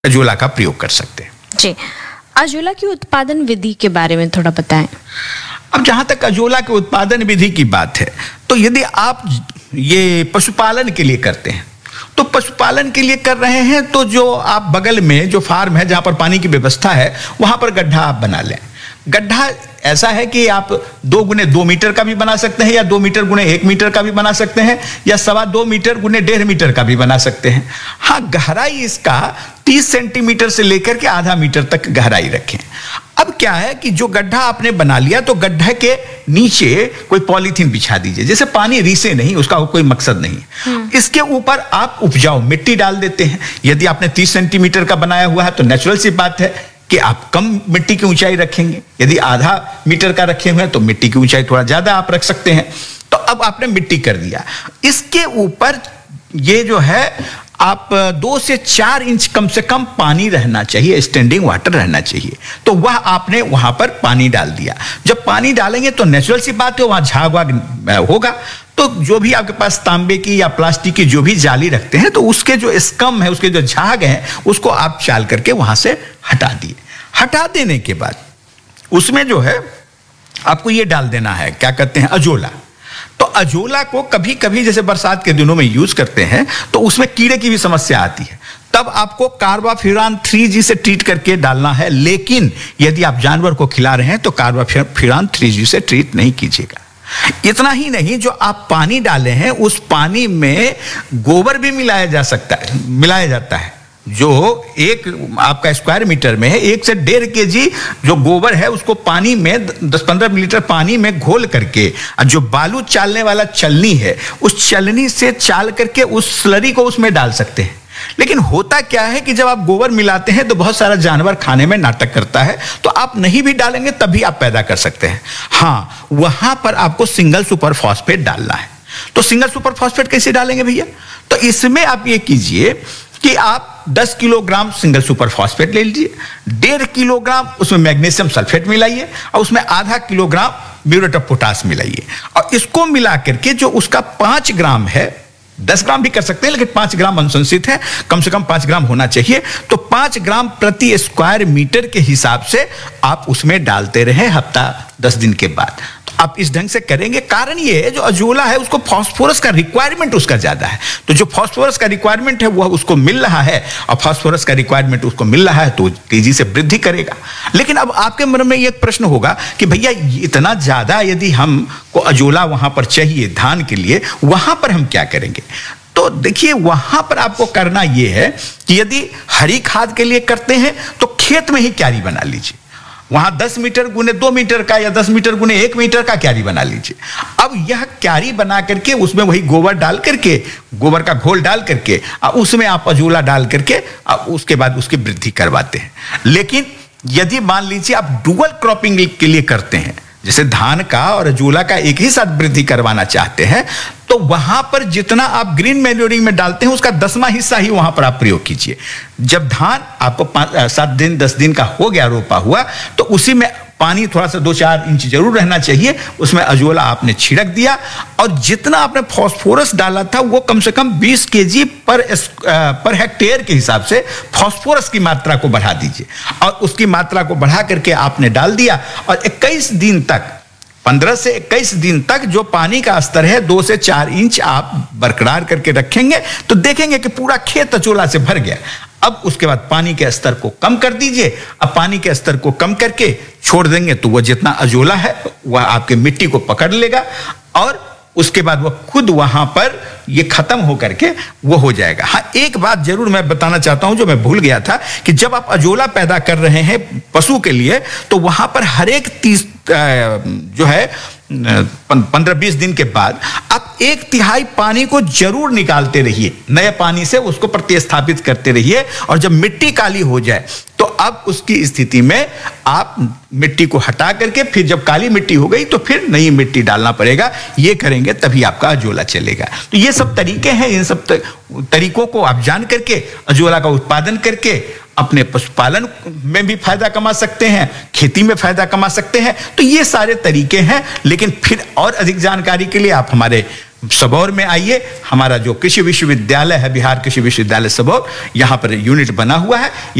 Azolla का प्रयोग कर सकते हैं। जी, अजोला की उत्पादन विधि के बारे में थोड़ा बताएं। अब जहां तक अजोला के उत्पादन विधि की बात है, तो यदि आप ये पशुपालन के लिए करते हैं, तो पशुपालन के लिए कर रहे हैं तो जो आप बगल में जो फार्म है जहां पर पानी की व्यवस्था है, वहां पर गड्ढा आप बना लें। गड्ढा ऐसा है कि आप 2 गुने 2 मीटर का भी बना सकते हैं, या 2 मीटर गुने 1 मीटर का भी बना सकते हैं, या 2.25 मीटर गुने 1.5 मीटर का भी बना सकते हैं। हाँ, गहराई इसका 30 सेंटीमीटर से लेकर के आधा मीटर तक गहराई रखें। अब क्या है कि जो गड्ढा आपने बना लिया, तो गड्ढे के नीचे कोई पॉलीथीन बिछा दीजिए, जैसे पानी रिसे नहीं, उसका कोई मकसद नहीं। इसके ऊपर आप उपजाऊ मिट्टी डाल देते हैं। यदि आपने 30 सेंटीमीटर का बनाया हुआ है, तो नेचुरल सी बात है कि आप कम मिट्टी की ऊंचाई रखेंगे। यदि आधा मीटर का रखे हुए हैं, तो मिट्टी की ऊंचाई थोड़ा ज्यादा आप रख सकते हैं। तो अब आपने मिट्टी कर दिया, इसके ऊपर ये जो है आप 2 से 4 इंच कम से कम पानी रहना चाहिए, स्टैंडिंग वाटर रहना चाहिए। तो वह आपने वहां पर पानी डाल दिया। जब पानी डालेंगे तो नेचुरल सी बात है, वहां झाग वाग होगा। तो जो भी आपके पास तांबे की या प्लास्टिक की जो भी जाली रखते हैं, तो उसके जो स्कम है, उसके जो झाग हैं, उसको आप चाल करके वहां से हटा दिए। हटा देने के बाद उसमें जो है आपको ये डाल देना है, क्या कहते हैं, अजोला। तो अजोला को कभी कभी जैसे बरसात के दिनों में यूज करते हैं, तो उसमें कीड़े की भी समस्या आती है। तब आपको कार्बाफ्यूरान 3G से ट्रीट करके डालना है। लेकिन यदि आप जानवर को खिला रहे हैं, तो कार्बाफ्यूरान 3G से ट्रीट नहीं कीजिएगा। इतना ही नहीं, जो आप पानी डाले हैं, उस पानी में गोबर भी मिलाया जाता है। जो एक आपका स्क्वायर मीटर में है, 1 से 1.5 kg जो गोबर है, उसको पानी में 10-15 मिलीलीटर पानी में घोल करके, जो बालू चालने वाला चलनी है, उस चलनी से चाल करके उस स्लरी को उसमें डाल सकते हैं। लेकिन होता क्या है कि जब आप गोबर मिलाते हैं, तो बहुत सारा जानवर खाने में नाटक करता है, तो आप नहीं भी डालेंगे तब भी आप पैदा कर सकते हैं। हाँ, वहां पर आपको सिंगल सुपर फॉस्फेट डालना है। तो सिंगल सुपर फॉस्फेट कैसे डालेंगे भैया? तो इसमें आप ये कीजिए कि आप 10 किलोग्राम सिंगल सुपर फॉस्फेट ले लीजिए, 1.5 किलोग्राम उसमें मैग्नीशियम सल्फेट मिलाइए, और उसमें आधा किलोग्राम म्यूरेट ऑफ पोटाश मिलाइए, और इसको मिला करके जो उसका 5 ग्राम है, 10 ग्राम भी कर सकते हैं, लेकिन 5 ग्राम अनुशंसित है, कम से कम 5 ग्राम होना चाहिए। तो 5 ग्राम प्रति स्क्वायर मीटर के हिसाब से आप उसमें डालते रहे हफ्ता 10 दिन के बाद। आप इस ढंग से करेंगे। कारण ये है, जो अजोला है उसको फास्फोरस का रिक्वायरमेंट उसका ज्यादा है। तो जो फास्फोरस का रिक्वायरमेंट है वह उसको मिल रहा है, और फास्फोरस का रिक्वायरमेंट उसको मिल रहा है, तो तेजी से वृद्धि करेगा। लेकिन अब आपके मन में एक प्रश्न होगा कि भैया इतना ज्यादा यदि हमको अजोला वहां पर चाहिए धान के लिए, वहां पर हम क्या करेंगे? तो देखिए, वहां पर आपको करना यह है कि यदि हरी खाद के लिए करते हैं, तो खेत में ही क्यारी बना लीजिए। वहां 10 मीटर गुने 2 मीटर का, या 10 मीटर गुने 1 मीटर का क्यारी बना लीजिए। अब यह क्यारी बना करके उसमें वही गोबर डाल करके, गोबर का घोल डाल करके, उसमें आप अजोला डाल करके उसके बाद उसकी वृद्धि करवाते हैं। लेकिन यदि मान लीजिए आप डुअल क्रॉपिंग के लिए करते हैं, जैसे धान का और अजोला का एक ही साथ वृद्धि करवाना चाहते हैं, तो वहां पर जितना आप ग्रीन मैन्योरिंग में डालते हैं, उसका 10वां हिस्सा ही वहां पर आप प्रयोग कीजिए। जब धान आपको 7 दिन 10 दिन का हो गया रोपा हुआ, तो उसी में पानी थोड़ा सा 2-4 इंच जरूर रहना चाहिए, उसमें अजोला आपने छिड़क दिया, और जितना आपने फास्फोरस डाला था वो कम से कम 20 kg पर हेक्टेयर के हिसाब से फास्फोरस की मात्रा को बढ़ा दीजिए, और उसकी मात्रा को बढ़ा करके आपने डाल दिया। और 21 दिन तक, 15 से 21 दिन तक जो पानी का स्तर है 2 से 4 इंच आप बरकरार करके रखेंगे, तो देखेंगे कि पूरा खेत अजोला से भर गया। अब उसके बाद पानी के स्तर को कम कर दीजिए। अब पानी के स्तर को कम करके छोड़ देंगे, तो वह जितना अजोला है वह आपके मिट्टी को पकड़ लेगा, और उसके बाद वह खुद वहां पर ये खत्म होकर के वो हो जाएगा। हाँ, एक बात जरूर मैं बताना चाहता हूं जो मैं भूल गया था, कि जब आप अजोला पैदा कर रहे हैं पशु के लिए, तो वहां पर हर एक 30 जो है 15-20 दिन के बाद आप 1/3 पानी को जरूर निकालते रहिए, नए पानी से उसको प्रतिस्थापित करते रहिए। और जब मिट्टी काली हो जाए, तो अब उसकी स्थिति में आप मिट्टी को हटा करके, फिर जब काली मिट्टी हो गई, तो फिर नई मिट्टी डालना पड़ेगा। ये करेंगे तभी आपका अजोला चलेगा। तो ये सब तरीके हैं, इन सब तरीकों को आप जान करके अजोला का उत्पादन करके अपने पशुपालन में भी फायदा कमा सकते हैं, खेती में फायदा कमा सकते हैं। तो ये सारे तरीके हैं। लेकिन फिर और अधिक जानकारी के लिए आप हमारे सबौर में आइए, हमारा जो कृषि विश्वविद्यालय है, बिहार कृषि विश्वविद्यालय सबौर, यहाँ पर यूनिट बना हुआ है।